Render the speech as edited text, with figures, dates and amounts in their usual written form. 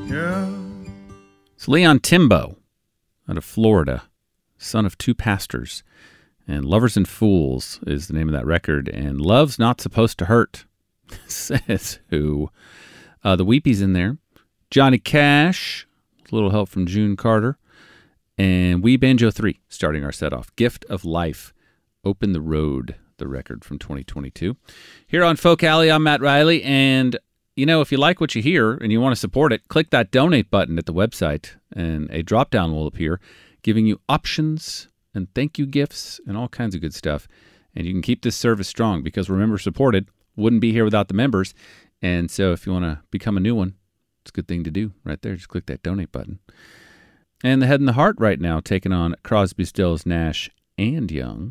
Yeah. It's Leon Timbo out of Florida, son of two pastors. And Lovers and Fools is the name of that record. And Love's Not Supposed to Hurt, says who? The Weepies in there. Johnny Cash, a little help from June Carter. And We Banjo 3, starting our set off. Gift of Life, Open the Road, the record from 2022. Here on Folk Alley, I'm Matt Riley. And, you know, if you like what you hear and you want to support it, click that donate button at the website. And a drop-down will appear, giving you options and thank you gifts and all kinds of good stuff. And you can keep this service strong because, remember, supported wouldn't be here without the members. And so if you want to become a new one, it's a good thing to do right there. Just click that donate button. And the Head and the Heart right now taking on Crosby, Stills, Nash, and Young.